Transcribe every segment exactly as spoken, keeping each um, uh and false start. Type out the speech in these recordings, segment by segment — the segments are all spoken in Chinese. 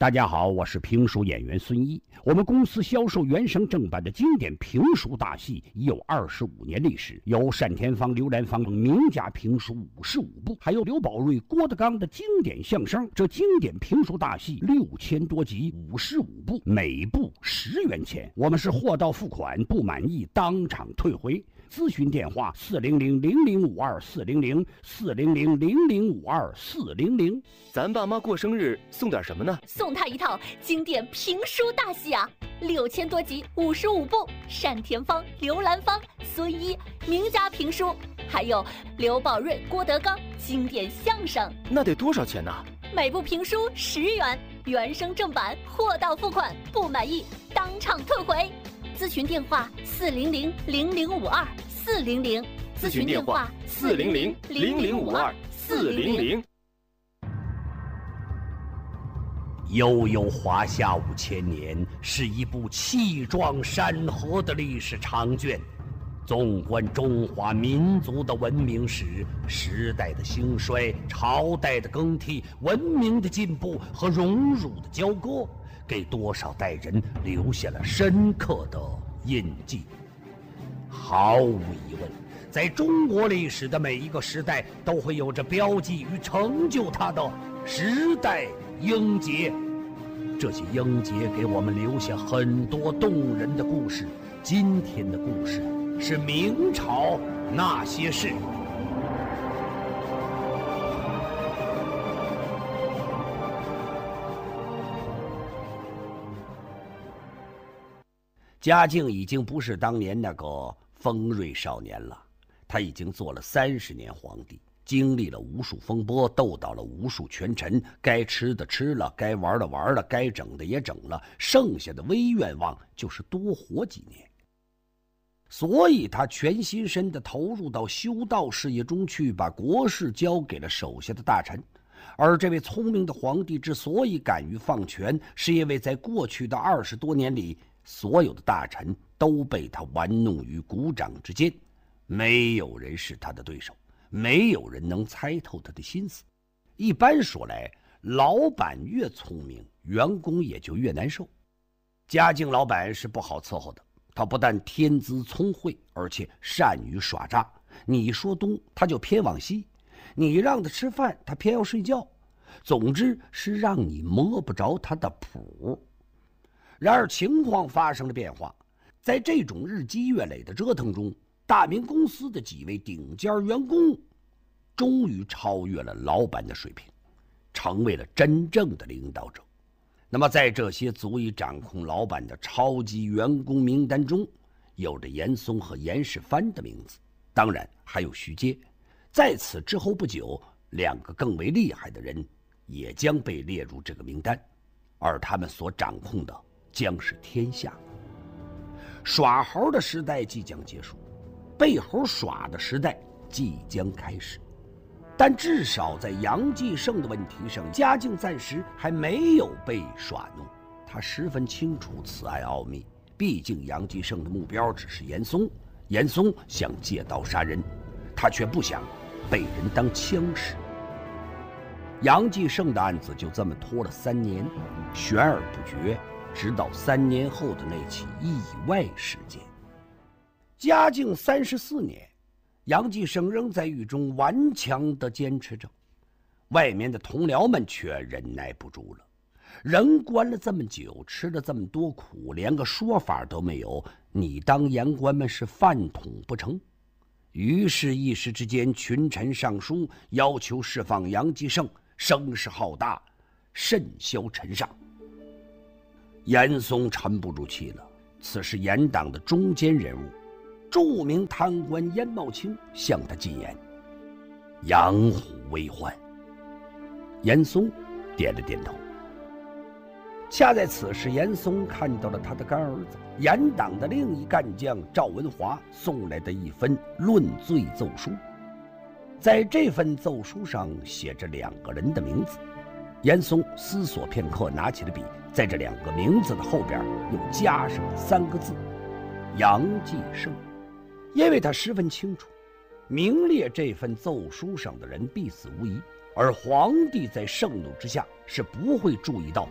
大家好，我是评书演员孙一。我们公司销售原声正版的经典评书大戏已有二十五年历史，有单田芳、刘兰芳等名家评书五十五部，还有刘宝瑞、郭德纲的经典相声。这经典评书大戏六千多集，五十五部，每部十元钱。我们是货到付款，不满意当场退回。咨询电话：四零零零零五二四零零四零零零零五二四零零。 咱爸妈过生日送点什么呢？ 送他一套经典评书大戏啊，六千多集，五十五部，单田芳、刘兰芳、孙一名家评书，还有刘宝瑞、郭德纲经典相声。 那得多少钱呢？ 每部评书十元，原声正版，货到付款，不满意当场退回。咨询电话：四零零零零五二四零零。 咨询电话：四零零零零五二四零零。 悠悠华夏五千年是一部气壮山河的历史长卷，纵观中华民族的文明史，时代的兴衰，朝代的更替，文明的进步和荣辱的交割，给多少代人留下了深刻的印记。毫无疑问，在中国历史的每一个时代都会有着标记与成就它的时代英杰。这些英杰给我们留下很多动人的故事。今天的故事是明朝那些事。嘉靖已经不是当年那个锋锐少年了，他已经做了三十年皇帝，经历了无数风波，斗倒了无数权臣，该吃的吃了，该玩的玩了，该整的也整了，剩下的唯一愿望就是多活几年。所以他全心身地投入到修道事业中去，把国事交给了手下的大臣。而这位聪明的皇帝之所以敢于放权，是因为在过去的二十多年里，所有的大臣都被他玩弄于股掌之间，没有人是他的对手，没有人能猜透他的心思。一般说来，老板越聪明，员工也就越难受。嘉靖老板是不好伺候的，他不但天资聪慧，而且善于耍诈。你说东，他就偏往西；你让他吃饭，他偏要睡觉。总之是让你摸不着他的谱。然而情况发生了变化，在这种日积月累的折腾中，大明公司的几位顶尖员工终于超越了老板的水平，成为了真正的领导者。那么在这些足以掌控老板的超级员工名单中，有着严嵩和严世蕃的名字，当然还有徐阶。在此之后不久，两个更为厉害的人也将被列入这个名单，而他们所掌控的将是天下。耍猴的时代即将结束，被猴耍的时代即将开始。但至少在杨继盛的问题上，嘉靖暂时还没有被耍弄。他十分清楚此案奥秘，毕竟杨继盛的目标只是严嵩，严嵩想借刀杀人，他却不想被人当枪使。杨继盛的案子就这么拖了三年，悬而不决，直到三年后的那起意外事件。嘉靖三十四年，杨继盛仍在狱中顽强地坚持着，外面的同僚们却忍耐不住了。人关了这么久，吃了这么多苦，连个说法都没有，你当言官们是饭桶不成？于是一时之间，群臣上书要求释放杨继盛，声势浩大，甚嚣尘上。严嵩沉不住气了，此时严党的中坚人物，著名贪官严茂卿向他进言：养虎为患。严嵩点了点头。恰在此时，严嵩看到了他的干儿子严党的另一干将赵文华送来的一份论罪奏书。在这份奏书上写着两个人的名字。严嵩思索片刻，拿起了笔，在这两个名字的后边又加上了三个字：杨继盛。因为他十分清楚，名列这份奏书上的人必死无疑，而皇帝在盛怒之下是不会注意到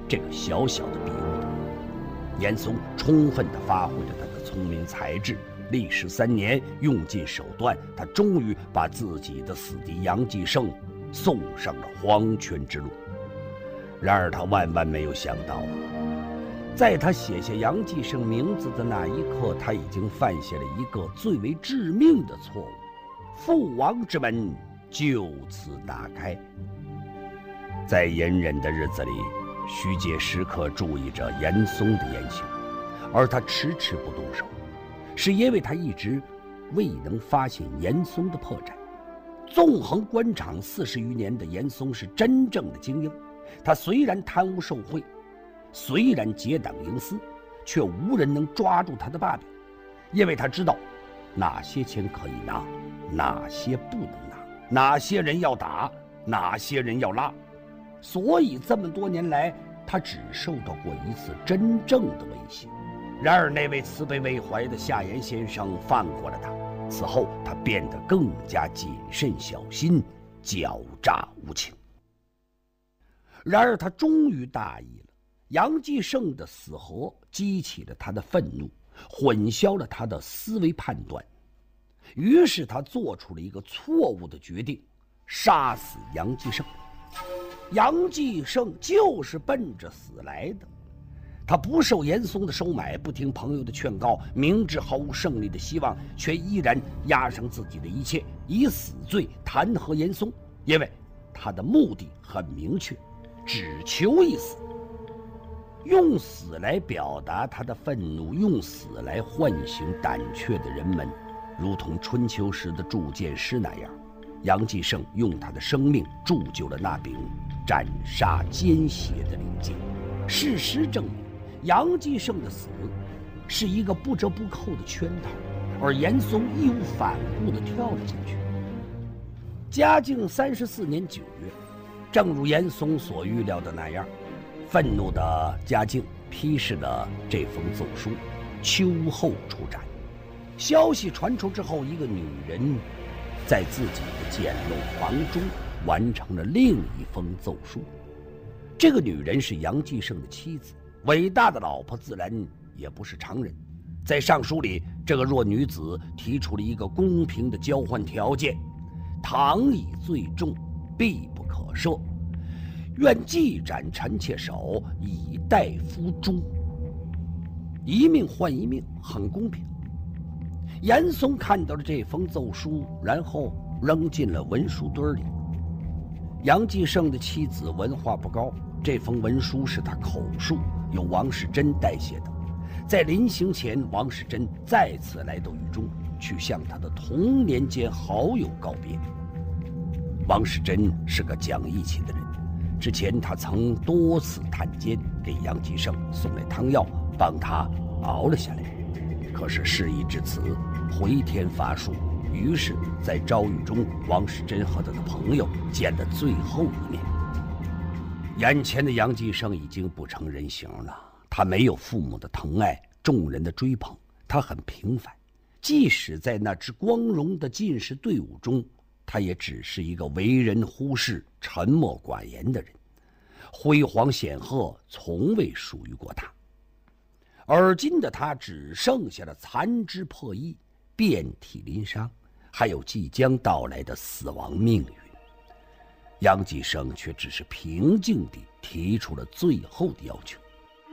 这个小小的庇护的。严嵩充分地发挥了他的聪明才智，历时三年，用尽手段，他终于把自己的死敌杨继盛送上了黄泉之路。然而他万万没有想到啊，在他写下杨继盛名字的那一刻，他已经犯下了一个最为致命的错误，父王之门就此打开。在隐忍的日子里，徐阶时刻注意着严嵩的言行，而他迟迟不动手，是因为他一直未能发现严嵩的破绽。纵横官场四十余年的严嵩是真正的精英，他虽然贪污受贿，虽然结党营私，却无人能抓住他的把柄，因为他知道哪些钱可以拿，哪些不能拿，哪些人要打，哪些人要拉。所以这么多年来，他只受到过一次真正的威胁。然而那位慈悲为怀的夏言先生放过了他，此后他变得更加谨慎小心，狡诈无情。然而他终于大意了，杨继盛的死活激起了他的愤怒，混淆了他的思维判断，于是他做出了一个错误的决定，杀死杨继盛。杨继盛就是奔着死来的，他不受严嵩的收买，不听朋友的劝告，明知毫无胜利的希望，却依然押上自己的一切，以死罪弹劾严嵩，因为他的目的很明确，只求一死。用死来表达他的愤怒，用死来唤醒胆怯的人们，如同春秋时的铸剑师那样，杨继盛用他的生命铸就了那柄斩杀奸邪的利剑。事实证明，杨继盛的死是一个不折不扣的圈套，而严嵩义无反顾地跳了进去。嘉靖三十四年九月，正如严嵩所预料的那样，愤怒的嘉靖批示了这封奏书，秋后出斩。消息传出之后，一个女人在自己的简陋房中完成了另一封奏书。这个女人是杨继盛的妻子，伟大的老婆自然也不是常人。在上书里，这个弱女子提出了一个公平的交换条件：倘以罪重，必不可赦，愿既斩臣妾首，以待夫诛。一命换一命，很公平。严嵩看到了这封奏书，然后扔进了文书堆里。杨继盛的妻子文化不高，这封文书是他口述，由王世贞代写的。在临行前，王世贞再次来到狱中，去向他的同年间好友告别。王世贞是个讲义气的人，之前他曾多次探监，给杨继盛送来汤药，帮他熬了下来。可是事已至此，回天乏术，于是在诏狱中，王世贞和他的朋友见了最后一面。眼前的杨继盛已经不成人形了，他没有父母的疼爱，众人的追捧，他很平凡。即使在那支光荣的进士队伍中，他也只是一个为人忽视、沉默寡言的人。辉煌显赫从未属于过他，而今的他只剩下了残肢破衣、遍体鳞伤，还有即将到来的死亡命运。杨继盛却只是平静地提出了最后的要求：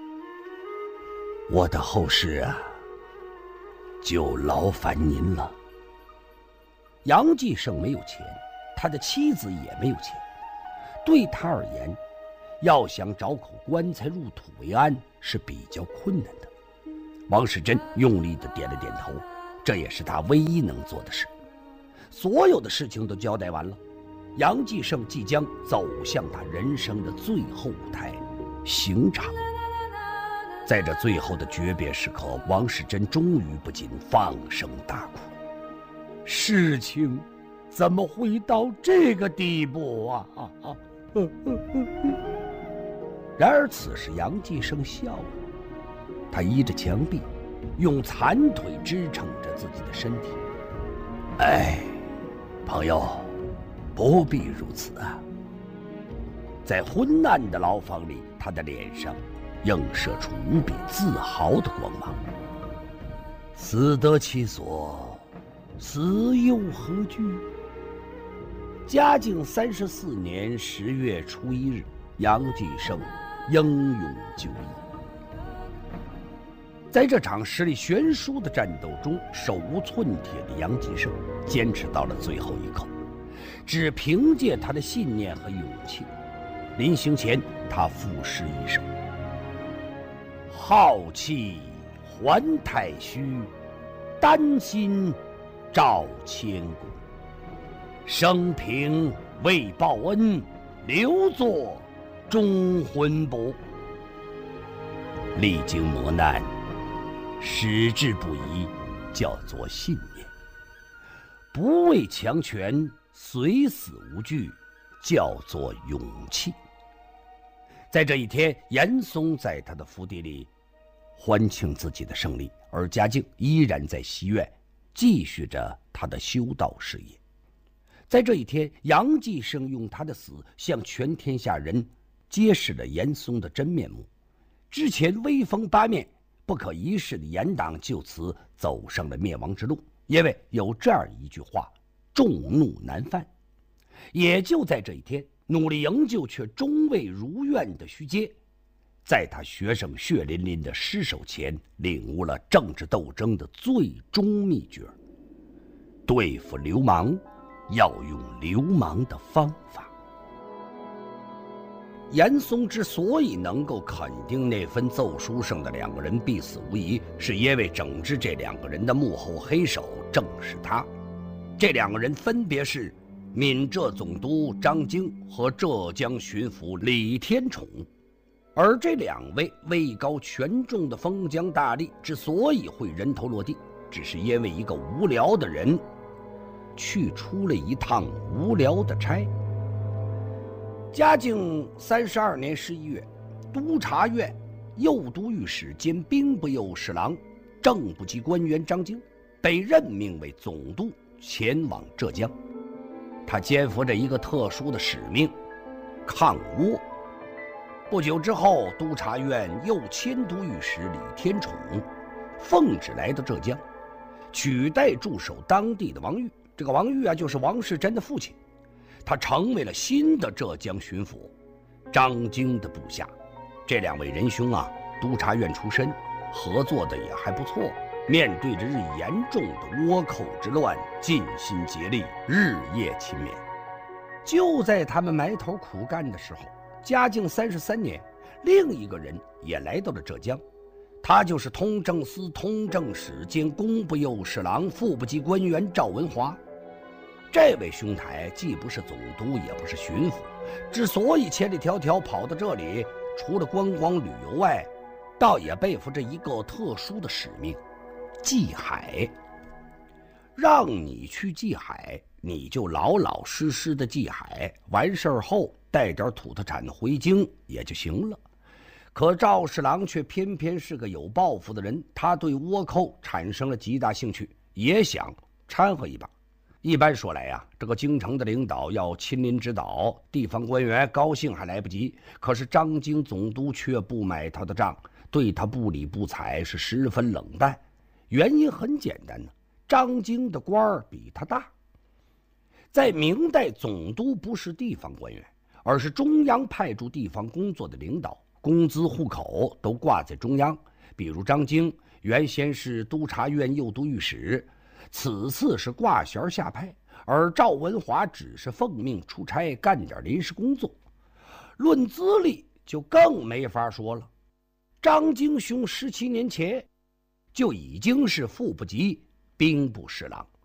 我的后事啊，就劳烦您了。杨继盛没有钱，他的妻子也没有钱，对他而言，要想找口棺材入土为安是比较困难的。王世贞用力地点了点头，这也是他唯一能做的事。所有的事情都交代完了，杨继盛即将走向他人生的最后舞台——刑场。在这最后的诀别时刻，王世贞终于不禁放声大哭。事情怎么会到这个地步啊！啊啊然而此时杨继盛笑了，他依着墙壁，用残腿支撑着自己的身体。哎，朋友，不必如此啊。在昏暗的牢房里，他他的脸上映射出无比自豪的光芒。死得其所，死又何惧？嘉靖三十四年十月初一日，杨继盛英勇就义。在这场实力悬殊的战斗中，手无寸铁的杨继盛坚持到了最后一刻，只凭借他的信念和勇气。临行前，他赋诗一首：浩气还太虚，丹心照千古。生平为报恩，留作忠魂帛。历经磨难，矢志不移，叫做信念；不畏强权，随死无惧，叫做勇气。在这一天，严嵩在他的府邸里欢庆自己的胜利，而嘉靖依然在西苑继续着他的修道事业。在这一天，杨继盛用他的死向全天下人揭示了严嵩的真面目。之前威风八面、不可一世的严党就此走上了灭亡之路，因为有这样一句话：众怒难犯。也就在这一天，努力营救却终未如愿的徐阶，在他学生血淋淋的尸首前，领悟了政治斗争的最终秘诀：对付流氓要用流氓的方法。严嵩之所以能够肯定那份奏书上的两个人必死无疑，是因为整治这两个人的幕后黑手正是他。这两个人分别是闽浙总督张经和浙江巡抚李天宠。而这两位位高权重的封疆大吏之所以会人头落地，只是因为一个无聊的人去出了一趟无聊的差。嘉靖三十二年十一月，督察院右都御史兼兵部右侍郎、正部级官员张经被任命为总督，前往浙江。他肩负着一个特殊的使命——抗倭。不久之后，督察院右迁都御史李天宠奉旨来到浙江，取代驻守当地的王玉。这个王玉啊，就是王士祯的父亲。他成为了新的浙江巡抚，张经的部下。这两位仁兄啊，督察院出身，合作的也还不错。面对着日益严重的倭寇之乱，尽心竭力，日夜勤勉。就在他们埋头苦干的时候，嘉靖三十三年，另一个人也来到了浙江，他就是通政司通政使兼工部右侍郎、副部级官员赵文华。这位兄台既不是总督，也不是巡抚，之所以千里迢迢跑到这里，除了观光旅游外，倒也背负着一个特殊的使命——祭海。让你去祭海，你就老老实实的祭海，完事儿后带点土特产回京也就行了。可赵侍郎却偏偏是个有抱负的人，他对倭寇产生了极大兴趣，也想掺和一把。一般说来呀，这个京城的领导要亲临指导，地方官员高兴还来不及。可是张经总督却不买他的账，对他不理不睬，是十分冷淡。原因很简单呢，张经的官儿比他大。在明代，总督不是地方官员，而是中央派驻地方工作的领导，工资户口都挂在中央。比如张经原先是督察院右都御史，此次是挂衔下派，而赵文华只是奉命出差干点临时工作。论资历就更没法说了，张经兄十七年前就已经是副部级兵部侍郎，